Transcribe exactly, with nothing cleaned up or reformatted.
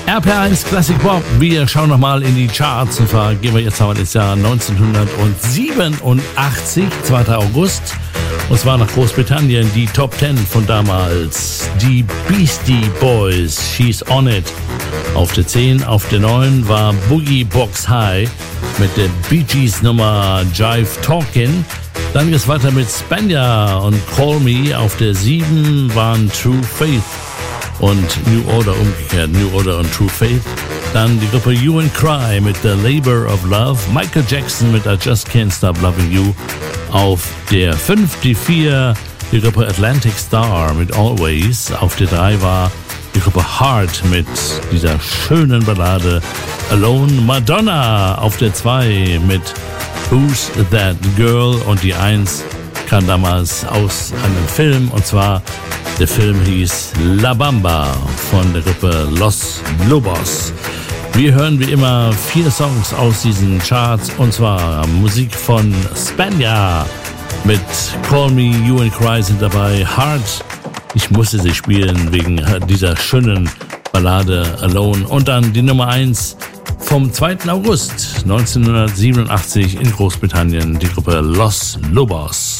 R P R eins Classic Pop. Wir schauen nochmal in die Charts. Und zwar gehen wir jetzt aber ins Jahr neunzehnhundertsiebenundachtzig, zweiter August. Und zwar nach Großbritannien, die Top zehn von damals. Die Beastie Boys, She's On It. Auf der zehn, auf der neun war Boogie Box High mit der Bee Gees Nummer Jive Talkin'. Dann geht es weiter mit Spanja und Call Me. Auf der sieben waren True Faith und New Order, umgekehrt, New Order und True Faith. Dann die Gruppe You and Cry mit The Labor of Love. Michael Jackson mit I Just Can't Stop Loving You. Auf der fünf, die vier, die Gruppe Atlantic Star mit Always. Auf der drei war die Gruppe Heart mit dieser schönen Ballade Alone. Madonna auf der zwei mit Who's That Girl? Und die eins kam damals aus einem Film, und zwar der Film hieß La Bamba von der Gruppe Los Lobos. Wir hören wie immer vier Songs aus diesen Charts, und zwar Musik von Spanja mit Call Me, You and Cry sind dabei, Heart, ich musste sie spielen wegen dieser schönen Ballade Alone, und dann die Nummer eins vom zweiten August neunzehnhundertsiebenundachtzig in Großbritannien, die Gruppe Los Lobos.